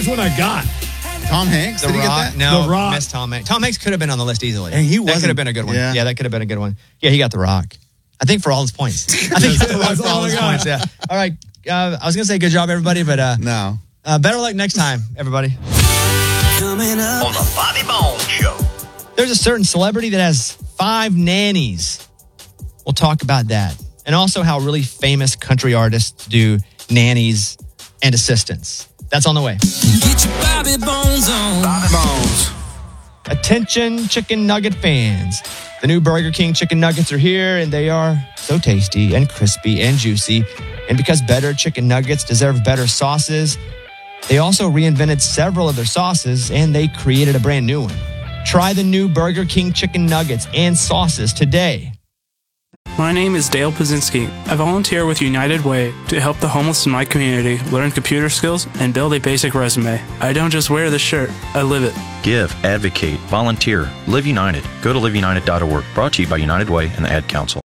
which one I got. Tom Hanks? Did he get that? No, The Rock. missed Tom Hanks. Tom Hanks could have been on the list easily. And he that could have been a good one. Yeah. That could have been a good one. Yeah, he got The Rock. I think for all his points. I think he got The Rock for all his points. Yeah. All right. I was going to say good job, everybody, but No. better luck next time, everybody. Coming up on the Bobby Bones Show. There's a certain celebrity that has 5 nannies. We'll talk about that. And also how really famous country artists do nannies and assistants. That's on the way. Get your Bobby Bones on. Bobby Bones. Attention chicken nugget fans. The new Burger King chicken nuggets are here, and they are so tasty and crispy and juicy. And because better chicken nuggets deserve better sauces, they also reinvented several of their sauces, and they created a brand new one. Try the new Burger King chicken nuggets and sauces today. My name is Dale Pazinski. I volunteer with United Way to help the homeless in my community learn computer skills and build a basic resume. I don't just wear the shirt, I live it. Give, advocate, volunteer, Live United. Go to liveunited.org. Brought to you by United Way and the Ad Council.